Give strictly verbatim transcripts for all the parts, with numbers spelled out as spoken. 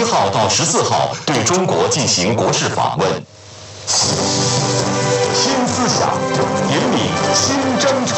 号到十四号对中国进行国事访问。新思想引领新征程。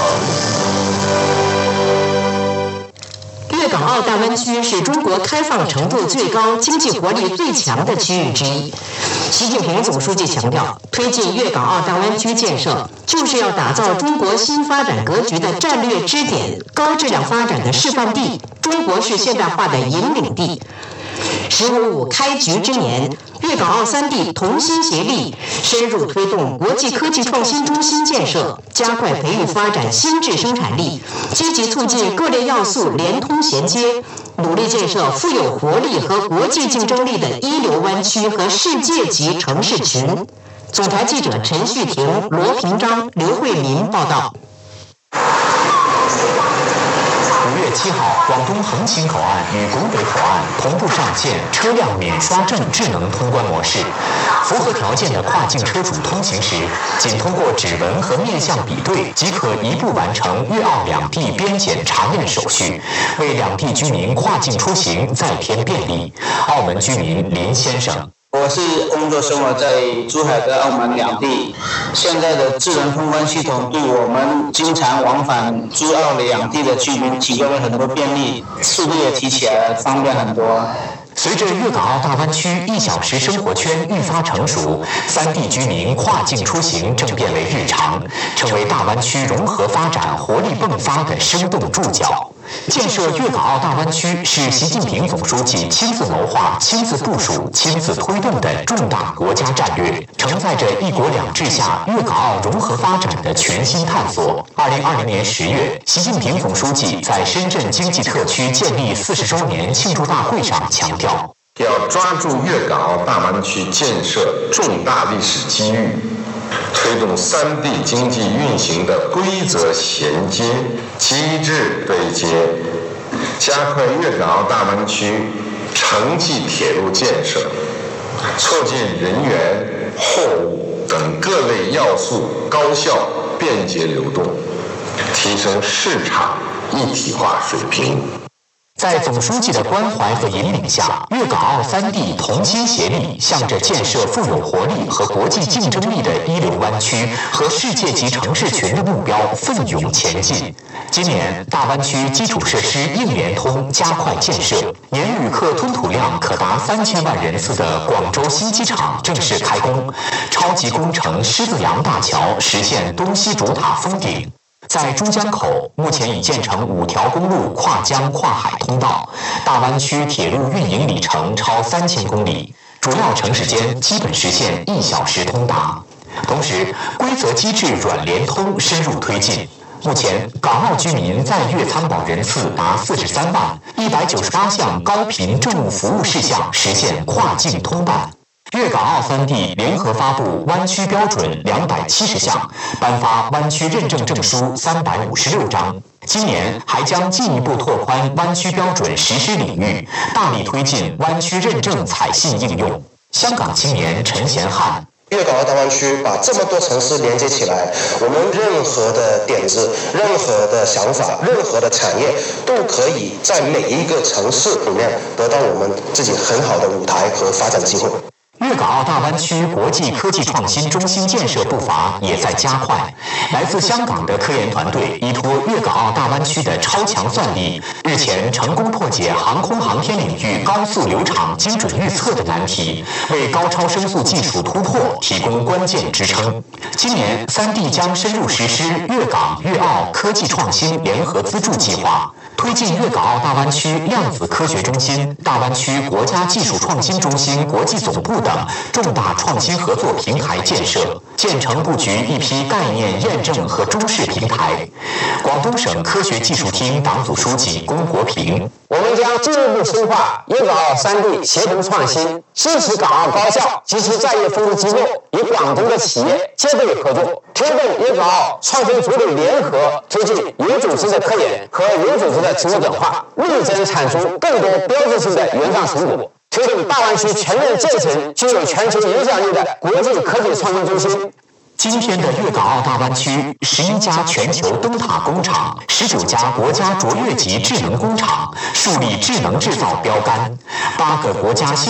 粤港澳大湾区是中国开放程度最高、经济活力最强的区域之一。习近平总书记强调，推进粤港澳大湾区建设，就是要打造中国新发展格局的战略支点、高质量发展的示范地、中国式现代化的引领地。十五五开局之年，粤港澳三地同心协力，深入推动国际科技创新中心建设，加快培育发展新质生产力，积极促进各类要素连通衔接，努力建设富有活力和国际竞争力的一流湾区和世界级城市群。总台记者陈旭婷、罗平章、刘慧民报道。 五月七号，广东横琴口岸与拱北口岸同步上线车辆免刷证智能通关模式。符合条件的跨境车主通行时，仅通过指纹和面相比对，即可一步完成粤澳两地边检查验手续，为两地居民跨境出行再添便利。澳门居民林先生。 我是工作生活在珠海跟澳门两地，现在的智能通关系统对我们经常往返珠澳两地的居民提供了很多便利，速度也提起来了，方便很多。 随着粤港澳大湾区一小时生活圈愈发成熟，三地居民跨境出行正变为日常，成为大湾区融合发展活力迸发的生动注脚。建设粤港澳大湾区是习近平总书记亲自谋划、亲自部署、亲自推动的重大国家战略，承载着一国两制下粤港澳融合发展的全新探索。二零二零年十月，习近平总书记在深圳经济特区建立四十周年庆祝大会上强调， 要抓住粤港澳大湾区建设重大历史机遇，推动三地经济运行的规则衔接、机制对接，加快粤港澳大湾区城际铁路建设，促进人员、货物等各类要素高效便捷流动，提升市场一体化水平。 在总书记的关怀和引领下，粤港澳三地同心协力，向着建设富有活力和国际竞争力的一流湾区和世界级城市群的目标奋勇前进。今年，大湾区基础设施硬联通加快建设，年旅客吞吐量可达三千万人次的广州新机场正式开工，超级工程狮子洋大桥实现东西主塔封顶。在珠江口，目前已建成五条公路跨江跨海通道，大湾区铁路运营里程超三千公里，主要城市间基本实现一小时通达。同时，规则机制软联通深入推进。目前，港澳居民在粤参保人次达四十三万，一百九十八项高频政务服务事项实现跨境通办。粤港澳三地联合发布湾区标准两百七十项，颁发湾区认证证书三百五十六张。今年还将进一步拓宽湾区标准实施领域，大力推进湾区认证采信应用。香港青年陈贤汉。 粤港澳大湾区把这么多城市连接起来，我们任何的点子、任何的想法、任何的产业，都可以在每一个城市里面得到我们自己很好的舞台和发展机会。 粤港澳大湾区国际科技创新中心建设步伐也在加快。来自香港的科研团队依托粤港澳大湾区的超强算力，日前成功破解航空航天领域高速流场精准预测的难题，为高超声速技术突破提供关键支撑。今年，三地将深入实施粤港粤澳科技创新联合资助计划，推进粤港澳大湾区量子科学中心、大湾区国家技术创新中心国际总部等重大创新合作平台建设，建成布局一批概念验证和中试平台。广东省科学技术厅党组书记龚国平： 我们将进一步深化粤港澳三地协同创新，支持港澳高校及其在业服务机构与广东的企业接轨合作，推动粤港澳创新组织联合推进有组织的科研和有组织的职务转化，认真产出更多标志性的原创成果，推动大湾区全面建成具有全球影响力的国际科技创新中心。 今天的粤港澳大湾区，十一家全球灯塔工厂，十九家国家卓越级智能工厂，树立智能制造标杆，八个国家